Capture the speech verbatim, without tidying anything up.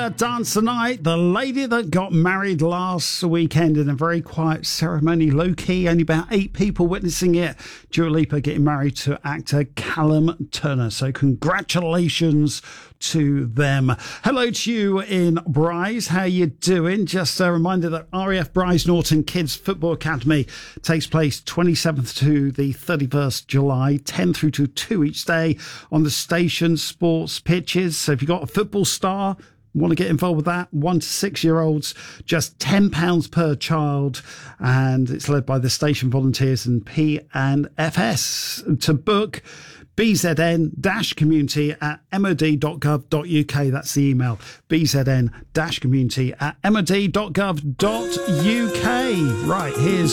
uh, dance tonight. The lady that got married last weekend in a very quiet ceremony, low key, only about eight people witnessing it. Dua Lipa getting married to actor Callum Turner. So congratulations to them. Hello to you in Bryce. How you doing? Just a reminder that R A F Bryce Norton Kids Football Academy takes place twenty-seventh to the thirty-first July, ten through to two each day on the station sports pitches. So if you've got a football star, want to get involved with that, one to six year olds, just ten pounds per child, and it's led by the station volunteers and P and F S. To book, B Z N community at m o d dot gov dot u k. That's the email, B Z N community at m o d dot gov dot u k. Right, here's